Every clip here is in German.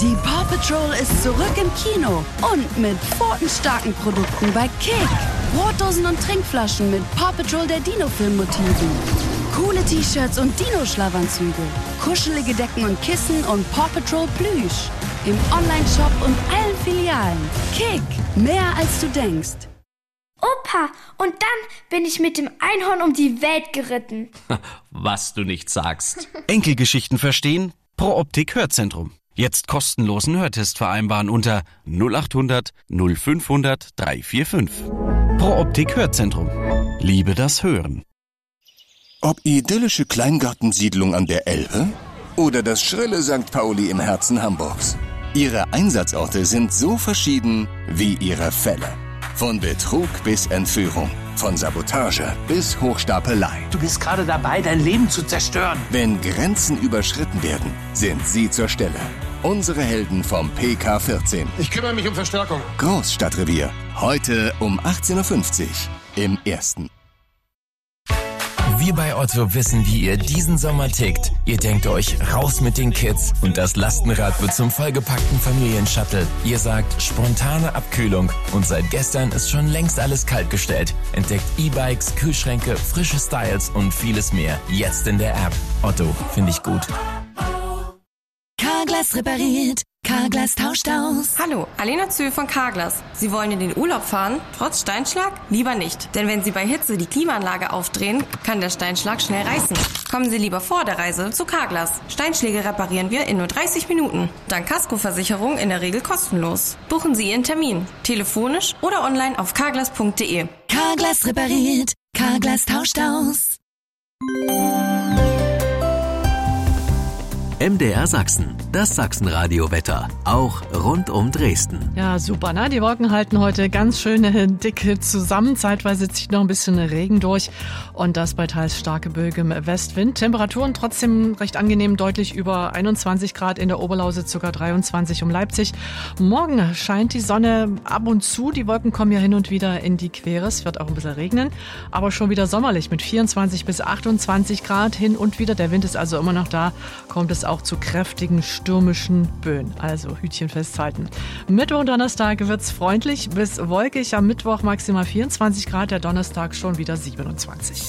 Die Paw Patrol ist zurück im Kino und mit pfotenstarken Produkten bei Kick. Brotdosen und Trinkflaschen mit Paw Patrol der Dino-Film-Motiven. Coole T-Shirts und Dino-Schlafanzüge. Kuschelige Decken und Kissen und Paw Patrol Plüsch. Im Online-Shop und allen Filialen. Kick, mehr als du denkst. Opa, und dann bin ich mit dem Einhorn um die Welt geritten. Was du nicht sagst. Enkelgeschichten verstehen? Pro Optik Hörzentrum. Jetzt kostenlosen Hörtest vereinbaren unter 0800 0500 345. Pro Optik Hörzentrum. Liebe das Hören. Ob idyllische Kleingartensiedlung an der Elbe oder das schrille St. Pauli im Herzen Hamburgs. Ihre Einsatzorte sind so verschieden wie ihre Fälle. Von Betrug bis Entführung, von Sabotage bis Hochstapelei. Du bist gerade dabei, dein Leben zu zerstören. Wenn Grenzen überschritten werden, sind sie zur Stelle. Unsere Helden vom PK14. Ich kümmere mich um Verstärkung. Großstadtrevier. Heute um 18.50 Uhr im Ersten. Wir bei Otto wissen, wie ihr diesen Sommer tickt. Ihr denkt euch, raus mit den Kids und das Lastenrad wird zum vollgepackten Familienshuttle. Ihr sagt, spontane Abkühlung und seit gestern ist schon längst alles kaltgestellt. Entdeckt E-Bikes, Kühlschränke, frische Styles und vieles mehr. Jetzt in der App. Otto, finde ich gut. Carglass repariert, Carglass tauscht aus. Hallo, Alena Zöhl von Carglass. Sie wollen in den Urlaub fahren, trotz Steinschlag? Lieber nicht. Denn wenn Sie bei Hitze die Klimaanlage aufdrehen, kann der Steinschlag schnell reißen. Kommen Sie lieber vor der Reise zu Carglass. Steinschläge reparieren wir in nur 30 Minuten. Dank Kaskoversicherung in der Regel kostenlos. Buchen Sie Ihren Termin. Telefonisch oder online auf carglass.de. Carglass repariert, Carglass tauscht aus. MDR Sachsen, das Sachsenradio-Wetter, auch rund um Dresden. Ja, super, ne? Die Wolken halten heute ganz schöne dicke zusammen. Zeitweise zieht noch ein bisschen Regen durch und das bei teils starke böigem Westwind. Temperaturen trotzdem recht angenehm, deutlich über 21 Grad in der Oberlausitz, sogar 23 um Leipzig. Morgen scheint die Sonne ab und zu. Die Wolken kommen ja hin und wieder in die Quere. Es wird auch ein bisschen regnen, aber schon wieder sommerlich mit 24 bis 28 Grad hin und wieder. Der Wind ist also immer noch da, kommt es auch zu kräftigen stürmischen Böen. Also Hütchen festhalten. Mittwoch und Donnerstag wird's freundlich bis wolkig. Am Mittwoch maximal 24 Grad, der Donnerstag schon wieder 27.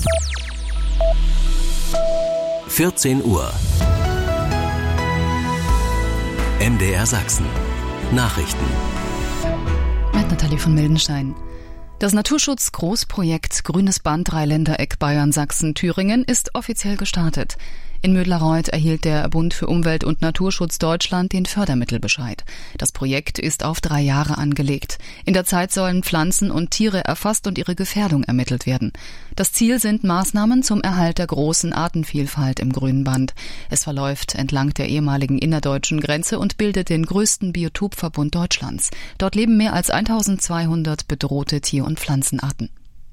14 Uhr. MDR Sachsen. Nachrichten. Mit Nathalie von Mildenstein. Das Naturschutz-Großprojekt Grünes Band Dreiländereck Bayern-Sachsen-Thüringen ist offiziell gestartet. In Mödlareuth erhielt der Bund für Umwelt und Naturschutz Deutschland den Fördermittelbescheid. Das Projekt ist auf 3 Jahre angelegt. In der Zeit sollen Pflanzen und Tiere erfasst und ihre Gefährdung ermittelt werden. Das Ziel sind Maßnahmen zum Erhalt der großen Artenvielfalt im Grünen Band. Es verläuft entlang der ehemaligen innerdeutschen Grenze und bildet den größten Biotopverbund Deutschlands. Dort leben mehr als 1200 bedrohte Tier- und Pflanzenarten.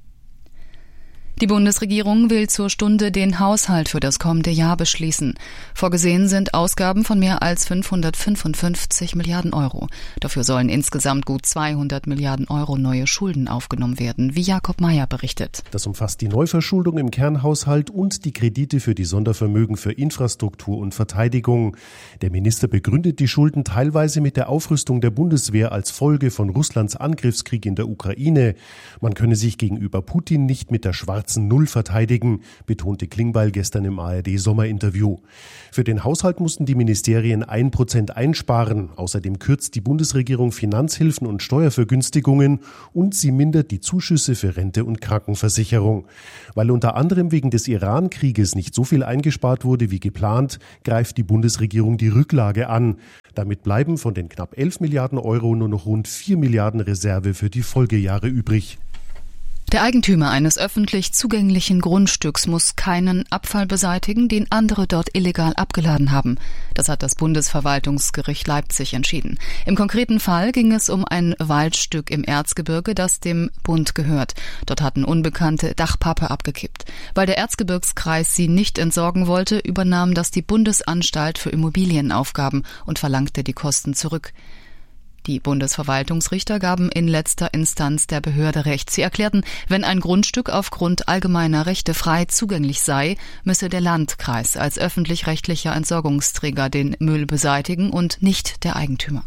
Die Bundesregierung will zur Stunde den Haushalt für das kommende Jahr beschließen. Vorgesehen sind Ausgaben von mehr als 555 Milliarden Euro. Dafür sollen insgesamt gut 200 Milliarden Euro neue Schulden aufgenommen werden, wie Jakob Mayer berichtet. Das umfasst die Neuverschuldung im Kernhaushalt und die Kredite für die Sondervermögen für Infrastruktur und Verteidigung. Der Minister begründet die Schulden teilweise mit der Aufrüstung der Bundeswehr als Folge von Russlands Angriffskrieg in der Ukraine. Man könne sich gegenüber Putin nicht mit der schwarzen Null verteidigen, betonte Klingbeil gestern im ARD-Sommerinterview. Für den Haushalt mussten die Ministerien 1% einsparen. Außerdem kürzt die Bundesregierung Finanzhilfen und Steuervergünstigungen und sie mindert die Zuschüsse für Rente und Krankenversicherung. Weil unter anderem wegen des Iran-Krieges nicht so viel eingespart wurde wie geplant, greift die Bundesregierung die Rücklage an. Damit bleiben von den knapp 11 Milliarden Euro nur noch rund 4 Milliarden Reserve für die Folgejahre übrig. Der Eigentümer eines öffentlich zugänglichen Grundstücks muss keinen Abfall beseitigen, den andere dort illegal abgeladen haben. Das hat das Bundesverwaltungsgericht Leipzig entschieden. Im konkreten Fall ging es um ein Waldstück im Erzgebirge, das dem Bund gehört. Dort hatten Unbekannte Dachpappe abgekippt. Weil der Erzgebirgskreis sie nicht entsorgen wollte, übernahm das die Bundesanstalt für Immobilienaufgaben und verlangte die Kosten zurück. Die Bundesverwaltungsrichter gaben in letzter Instanz der Behörde Recht. Sie erklärten, wenn ein Grundstück aufgrund allgemeiner Rechte frei zugänglich sei, müsse der Landkreis als öffentlich-rechtlicher Entsorgungsträger den Müll beseitigen und nicht der Eigentümer.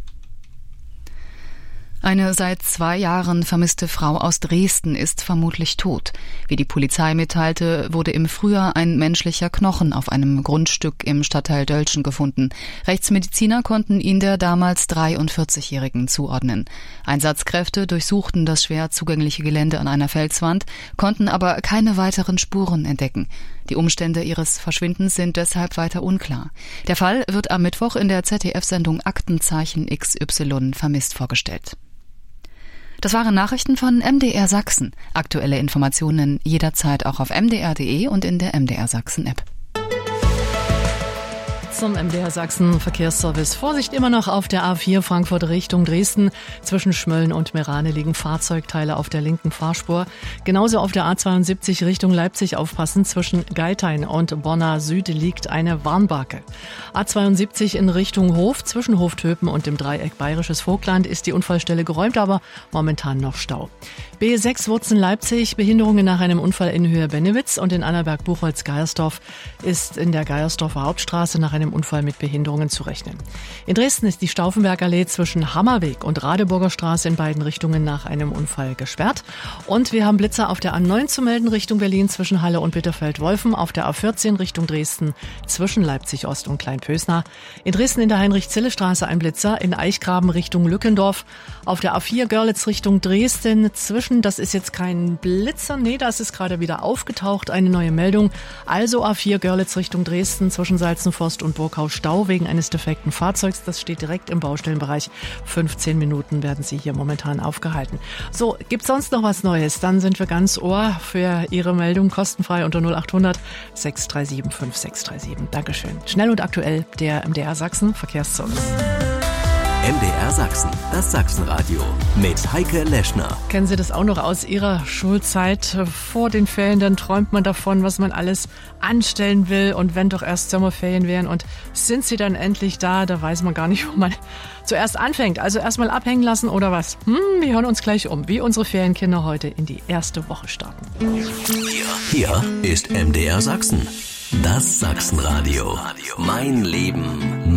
Eine seit 2 Jahren vermisste Frau aus Dresden ist vermutlich tot. Wie die Polizei mitteilte, wurde im Frühjahr ein menschlicher Knochen auf einem Grundstück im Stadtteil Dölschen gefunden. Rechtsmediziner konnten ihn der damals 43-Jährigen zuordnen. Einsatzkräfte durchsuchten das schwer zugängliche Gelände an einer Felswand, konnten aber keine weiteren Spuren entdecken. Die Umstände ihres Verschwindens sind deshalb weiter unklar. Der Fall wird am Mittwoch in der ZDF-Sendung Aktenzeichen XY vermisst vorgestellt. Das waren Nachrichten von MDR Sachsen. Aktuelle Informationen jederzeit auch auf mdr.de und in der MDR Sachsen-App. Zum MDR Sachsen Verkehrsservice. Vorsicht immer noch auf der A4 Frankfurt Richtung Dresden. Zwischen Schmölln und Merane liegen Fahrzeugteile auf der linken Fahrspur. Genauso auf der A72 Richtung Leipzig aufpassen. Zwischen Geithain und Bonner Süd liegt eine Warnbarke. A72 in Richtung Hof. Zwischen Hoftöpen und dem Dreieck Bayerisches Vogtland ist die Unfallstelle geräumt, aber momentan noch Stau. B6 Wurzen Leipzig. Behinderungen nach einem Unfall in Höhe Bennewitz und in Annaberg-Buchholz-Geiersdorf ist in der Geiersdorfer Hauptstraße nach einem Unfall mit Behinderungen zu rechnen. In Dresden ist die Stauffenbergallee zwischen Hammerweg und Radeburger Straße in beiden Richtungen nach einem Unfall gesperrt. Und wir haben Blitzer auf der A9 zu melden Richtung Berlin zwischen Halle und Bitterfeld-Wolfen, auf der A14 Richtung Dresden zwischen Leipzig-Ost und Kleinpösnar. In Dresden in der Heinrich-Zille-Straße ein Blitzer, in Eichgraben Richtung Lückendorf, auf der A4 Görlitz Richtung Dresden zwischen, das ist jetzt kein Blitzer, nee, das ist gerade wieder aufgetaucht, eine neue Meldung. Also A4 Görlitz Richtung Dresden zwischen Salzenforst und Burkau Stau wegen eines defekten Fahrzeugs. Das steht direkt im Baustellenbereich. 15 Minuten werden Sie hier momentan aufgehalten. So, gibt's sonst noch was Neues? Dann sind wir ganz Ohr für Ihre Meldung kostenfrei unter 0800 637 5637. Dankeschön. Schnell und aktuell der MDR Sachsen Verkehrsservice. MDR Sachsen, das Sachsenradio mit Heike Leschner. Kennen Sie das auch noch aus Ihrer Schulzeit? Vor den Ferien, dann träumt man davon, was man alles anstellen will. Und wenn doch erst Sommerferien wären und sind sie dann endlich da, da weiß man gar nicht, wo man zuerst anfängt. Also erstmal abhängen lassen oder was? Wir hören uns gleich um, wie unsere Ferienkinder heute in die erste Woche starten. Hier ist MDR Sachsen, das Sachsenradio. Mein Leben.